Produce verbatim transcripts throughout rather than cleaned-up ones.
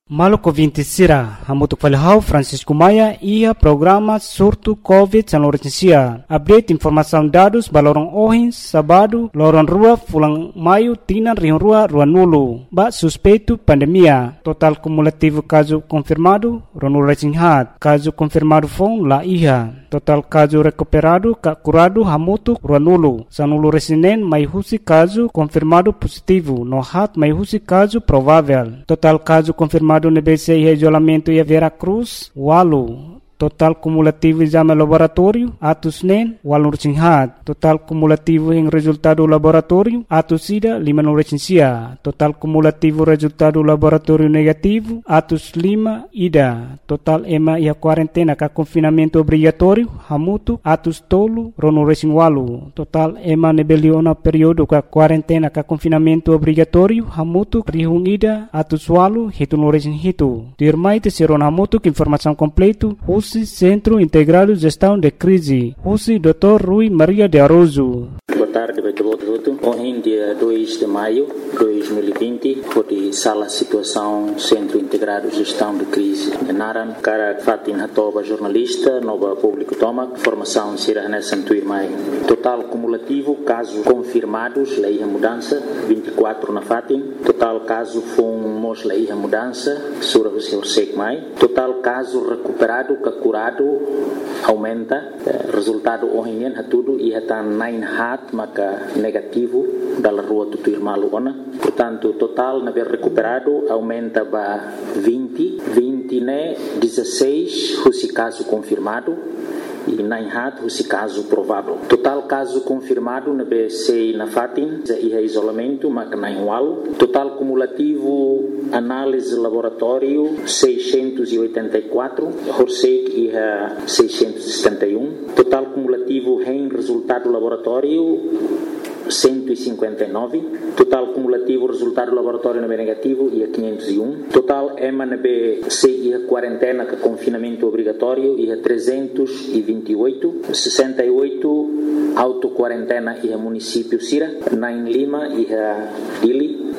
Maluco vinte sira, hamutuk falhau Francisco Maia ia programa surto Covid São Lourenço. Update informação dados balorong ohin sabado lorong rua fulang maio tinan rion rua rua nulu. Ba suspeito pandemia. Total cumulativo caso confirmado ronul recinghat. Caso confirmado fong la iha. Total caso recuperado ka curado hamutuk rua nulu. Sanulu resinen mai husi caso confirmado positivo. No hat mai husi caso provável. Total caso confirmado no B C I isolamento e Vera Cruz, Walu. Total cumulativo exame laboratório, atos nen, walu recinghat. Total cumulativo em resultado laboratório, atos ida, lima no recensia. Total cumulativo resultado laboratório negativo, atos lima, ida. Total ema e a quarentena ka confinamento obrigatório, hamutu, atos tolo, rono recing walu. Total ema nebeliona período ka quarentena ka confinamento obrigatório, hamutu, rihung ida, atos walu, hitu no recing hitu. Dirmai te seron hamutu, informação completo, Centro Integrado de Gestão de Crise, U C I doutor Rui Maria de Aroso. Boa tarde, Beto Boto. Hoje, dia dois de maio de dois mil e vinte, foi sala situação Centro Integrado de Gestão de Crise de Naran. Cara Fatin Hatoba, jornalista, nova público toma, formação Sira Hanessan Tuirmai. Total cumulativo, casos confirmados, lei a mudança, vinte e quatro na Fatin. Total caso fomos lei a mudança, Sura Hussein Sekmai. Total caso recuperado, curado, aumenta. Resultado hoje é tudo e está nine hat maka negativo da rua do Tuirmalu ona. Portanto, total na ver recuperado aumenta para vinte, vinte né, dezesseis, esse caso confirmado. E nine hat, esse caso provável. Total caso confirmado na B C na Fatin, e é isolamento, mas nine wal. Total cumulativo, análise laboratório, seiscentos e oitenta e quatro. Horsek e é seiscentos e setenta e um. Total cumulativo em resultado laboratório, cento e cinquenta e nove. Total cumulativo resultado laboratório B negativo e a quinhentos e um. Total EMA na B C e a quarentena com confinamento obrigatório e a trezentos e vinte e oito. sessenta e oito auto-quarentena e a município Sira. Nain Lima e a Dili.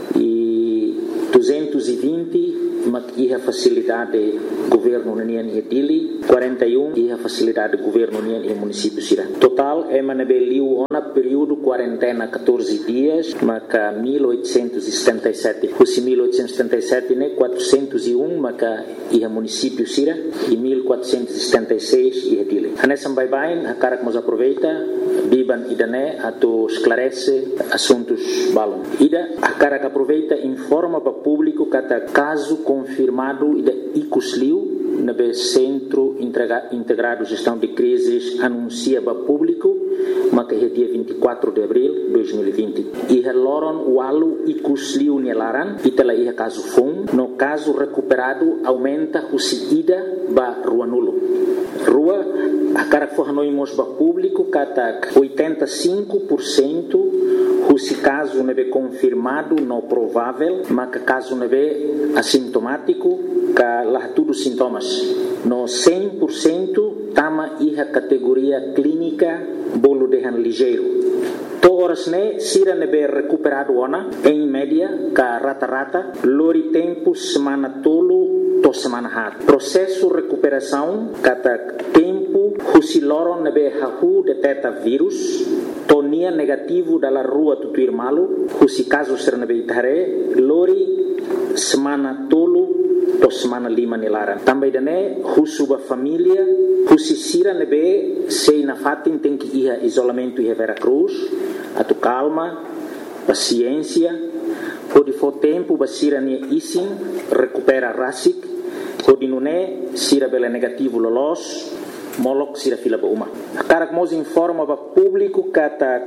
E duzentos e vinte e a facilidade governo União e Dili. quarenta e um e a facilidade governo União e município Sira. Total EMA na B Liu ona período quarentena catorze dias, maca mil oitocentos e setenta e sete. Os mil oitocentos e setenta e sete né quatrocentos e um maca e a município Sira e mil quatrocentos e setenta e seis e a Dili. Hanesam bye bye, a cara que nos aproveita, biban ida né ato esclarece assuntos balon. Ida a cara que aproveita informa para público cada caso confirmado ida icusliu na B Centro Integrado Gestão de Crises anuncia para público, mas que é dia vinte e quatro de abril de dois mil e vinte. E a Loron Walu e Cusliu Nelaran, e tela ia caso fom, no caso recuperado aumenta o ida para Rua Nulo. Rua, a cara que for nós para público, cata oitenta e cinco por cento. Se caso não é confirmado, não provável, mas que caso não é assintomático, que lá tudo sintomas. No cem por cento, tama a categoria clínica, bolo de han ligeiro. Todas né, sira nebe recuperado ona, em média, ka rata-rata, lori tempo semana tolo, to semana hat. Processo recuperação, kata tempo, husiloron nebe hahu deteta vírus, tonia negativo dalla rua Tutuirmalu, husi caso ser nebe itare, lori semana tolo, to semana lima nilaran. Também dane, husuba família, husi sira nebe, sei na fatin tem que ir a isolamento e a Vera Cruz, atu calma, paciência, pode for tempo, basira ne isin, recupera rasik, pode nune, sira bela negativo lolos, molok sira fila ba uma. A cara que nos informa para público que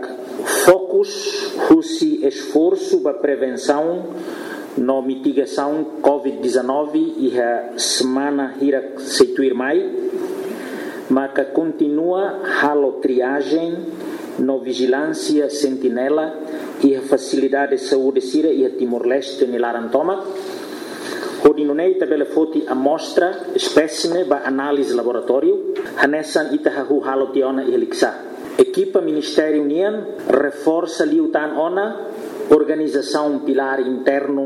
focus, husi esforço para prevenção, no mitigação covid dezenove e a semana hira seituir mai, mas que continua halo triagem, no vigilância sentinela e a facilidade de saúde sira e a Timor-Leste nilarantoma. Hodinunei tabela foti amostra espécime ba análise laboratório, hanesan itahahu halo tiona e heliksa. Equipa Ministério União reforça liutan ona organização pilar interno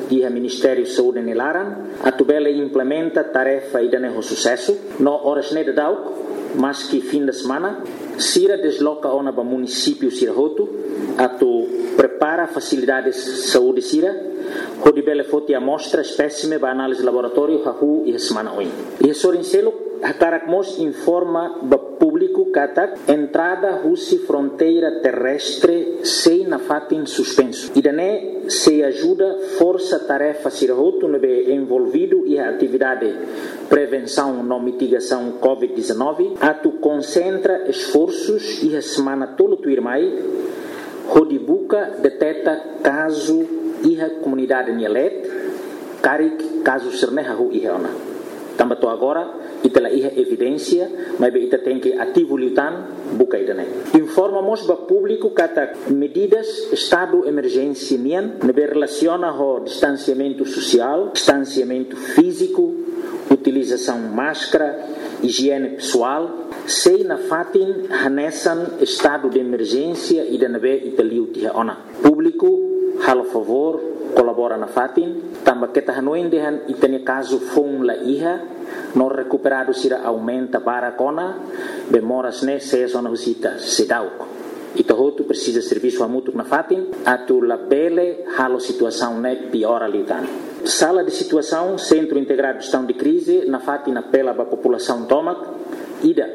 e o Ministério da Saúde Nilaran, a tubela implementa tarefa e dane sucesso, no horas ne da mas que fim de semana, Sira desloca ona para município Sirahoto, a tu prepara facilidades de saúde Sira, onde bele foti amostra espécime para análise laboratório hahu e semana oin. E sorincelo a Caracmos informa para público que entrada russi fronteira terrestre sem na fatin suspenso. E daí se ajuda força tarefa Sirahoto no be envolvido e a atividade prevenção e mitigação covid dezenove, a tu concentra esforços e a semana todo tu irmai, onde buca detecta caso e a comunidade Nielet, carik caso serneha hu e ona. Também tô agora itela iha evidência, mas be ita tem que ativo lutan buka idane. Informamos para público que medidas estado emergência nian nebe relaciona ho distanciamento social, distanciamento físico, utilização máscara, higiene pessoal, sei na fatin hanesan estado de emergência e de nebe italiu tiha ona. Público halo favor colabora na fatin, também que tahanoin dehan itane caso fong la iha no recuperado sira aumenta para cona demoras ne se zona visita sedauk ito hotu precisa serviço a mútuo na fatin atu la bele halo situação ne piora litan sala de situação centro integrado de gestão de crise na fatin apela para a população tomac ida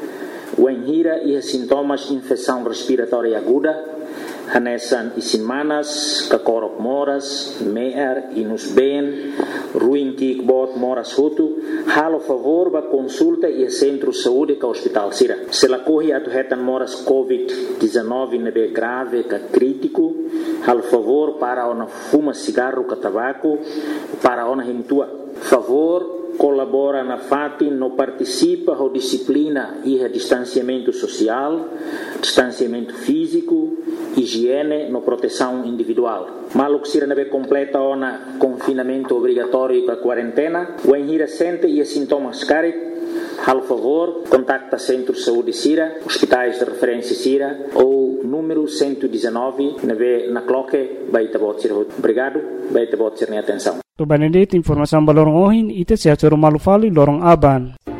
wenhira e sintomas infecção respiratória aguda hanesan isinmanas, kakorok moras, meer, inus ben, ruim kikbot moras hutu, halo favor ba consulta e centro de saúde ka hospital sira. Se la corre atu hetan moras covid dezenove nebe grave ka crítico, halo favor para ona fuma cigarro ka tabaco, para ona himtua. Favor colabora na fatin, no participa ho disciplina e a distanciamento social, distanciamento físico, higiene, no proteção individual. Maluk sira nebe completa ona confinamento obrigatório para quarentena, o enhira sente e sintomas carit, hal favor, contacta centro de saúde Sira, hospitais de referência Sira ou número cento e dezenove, nebe na cloque, baita bot sira. Obrigado, baita bot sira atenção. To Benedict informação balorong ohin ite se atoro malufali lorong aban.